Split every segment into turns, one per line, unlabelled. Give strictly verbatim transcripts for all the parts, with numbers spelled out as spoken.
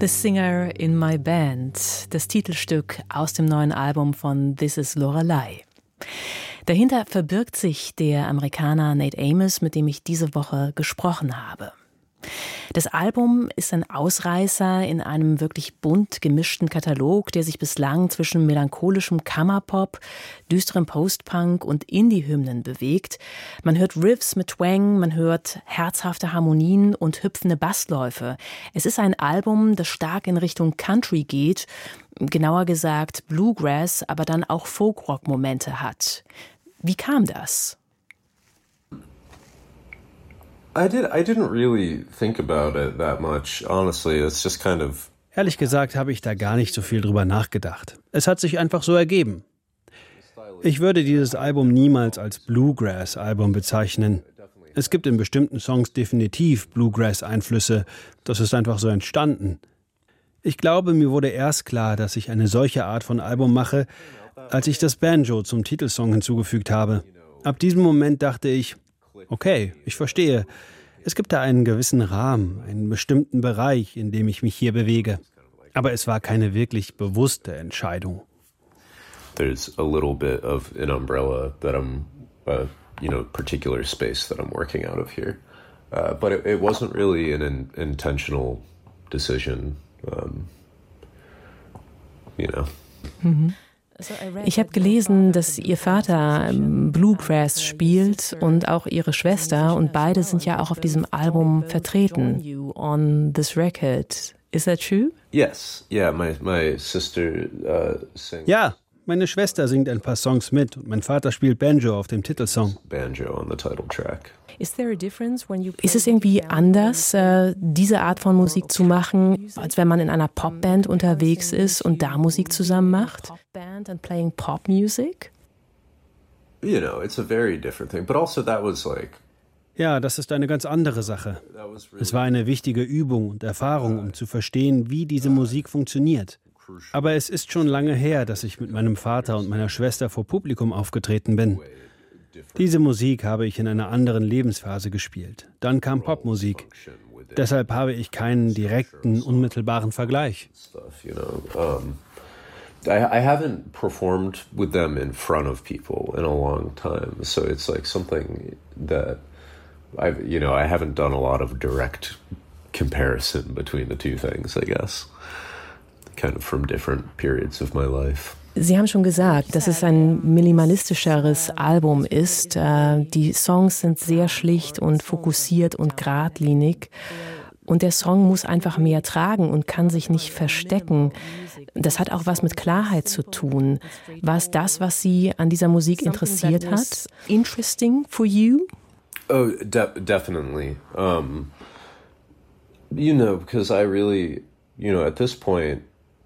The Singer in My Band, das Titelstück aus dem neuen Album von This is Lorelei. Dahinter verbirgt sich der Amerikaner Nate Amos, mit dem ich diese Woche gesprochen habe. Das Album ist ein Ausreißer in einem wirklich bunt gemischten Katalog, der sich bislang zwischen melancholischem Kammerpop, düsterem Postpunk und Indie-Hymnen bewegt. Man hört Riffs mit Twang, man hört herzhafte Harmonien und hüpfende Bassläufe. Es ist ein Album, das stark in Richtung Country geht, genauer gesagt Bluegrass, aber dann auch Folkrock-Momente hat. Wie kam das?
I did. I didn't really think about it that much. Honestly, it's just kind of.
Ehrlich gesagt habe ich da gar nicht so viel drüber nachgedacht. Es hat sich einfach so ergeben. Ich würde dieses Album niemals als Bluegrass-Album bezeichnen. Es gibt in bestimmten Songs definitiv Bluegrass-Einflüsse. Das ist einfach so entstanden. Ich glaube, mir wurde erst klar, dass ich eine solche Art von Album mache, als ich das Banjo zum Titelsong hinzugefügt habe. Ab diesem Moment dachte ich, okay, ich verstehe. Es gibt da einen gewissen Rahmen, einen bestimmten Bereich, in dem ich mich hier bewege. Aber es war keine wirklich bewusste Entscheidung.
There's a little bit of an umbrella that I'm, uh, you know, particular space that I'm working out of here. Uh, but it, it wasn't really an in, intentional decision, um, you know.
Mhm. Ich habe gelesen, dass Ihr Vater Bluegrass spielt und auch Ihre Schwester, und beide sind ja auch auf diesem Album vertreten. On this record. Is that true?
Yes, yeah, my my sister uh, sings.
Ja, meine Schwester singt ein paar Songs mit und mein Vater spielt Banjo auf dem Titelsong.
Banjo on the title track.
Ist es irgendwie anders, äh, diese Art von Musik zu machen, als wenn man in einer Popband unterwegs ist und da Musik zusammen macht? Popband and playing pop music?
You know, it's a very different thing, but also that was like.
Ja, das ist eine ganz andere Sache. Es war eine wichtige Übung und Erfahrung, um zu verstehen, wie diese Musik funktioniert. Aber es ist schon lange her, dass ich mit meinem Vater und meiner Schwester vor Publikum aufgetreten bin. Diese Musik habe ich in einer anderen Lebensphase gespielt. Dann kam Popmusik. Deshalb habe ich keinen direkten, unmittelbaren Vergleich.
I, I haven't performed with them in front of people in a long time, so it's like something that I, you know, I haven't done a lot of direct comparison between the two things, I guess, kind of from different periods of my life.
Sie haben schon gesagt, dass es ein minimalistischeres Album ist. Die Songs sind sehr schlicht und fokussiert und geradlinig. Und der Song muss einfach mehr tragen und kann sich nicht verstecken. Das hat auch was mit Klarheit zu tun. War es das, was Sie an dieser Musik interessiert hat? Interesting for you?
Oh, de- definitely. Um, you know, because I really, you know, at this point,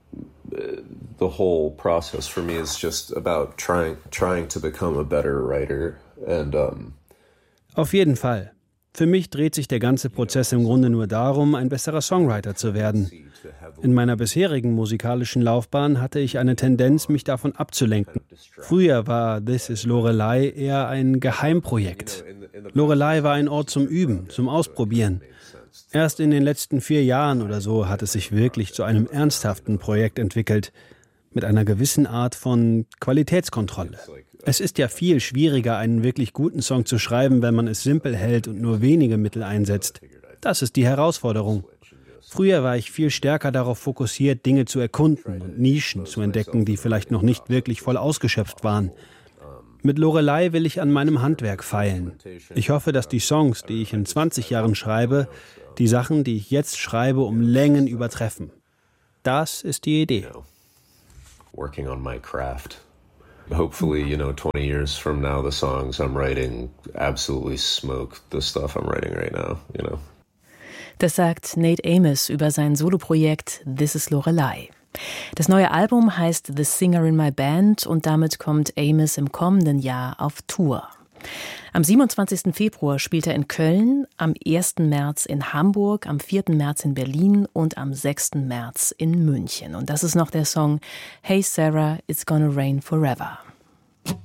the whole process for me is just about trying trying to become a better writer and um
Auf jeden Fall. Für mich dreht sich der ganze Prozess im Grunde nur darum, ein besserer Songwriter zu werden. In meiner bisherigen musikalischen Laufbahn hatte ich eine Tendenz, mich davon abzulenken. Früher war This is Lorelei eher ein Geheimprojekt. Lorelei war ein Ort zum Üben, zum Ausprobieren. Erst in den letzten vier Jahren oder so hat es sich wirklich zu einem ernsthaften Projekt entwickelt, mit einer gewissen Art von Qualitätskontrolle. Es ist ja viel schwieriger, einen wirklich guten Song zu schreiben, wenn man es simpel hält und nur wenige Mittel einsetzt. Das ist die Herausforderung. Früher war ich viel stärker darauf fokussiert, Dinge zu erkunden und Nischen zu entdecken, die vielleicht noch nicht wirklich voll ausgeschöpft waren. Mit Lorelei will ich an meinem Handwerk feilen. Ich hoffe, dass die Songs, die ich in zwanzig Jahren schreibe, die Sachen, die ich jetzt schreibe, um Längen übertreffen. Das ist die Idee.
Working on my craft. Hopefully, you know, twenty years from now, the songs I'm writing absolutely smoke the stuff I'm writing right now, you know.
Das sagt Nate Amos über sein Soloprojekt This is Lorelei. Das neue Album heißt The Singer in My Band und damit kommt Amos im kommenden Jahr auf Tour. Am siebenundzwanzigsten Februar spielt er in Köln, am ersten März in Hamburg, am vierten März in Berlin und am sechsten März in München. Und das ist noch der Song Hey Sarah, It's Gonna Rain Forever.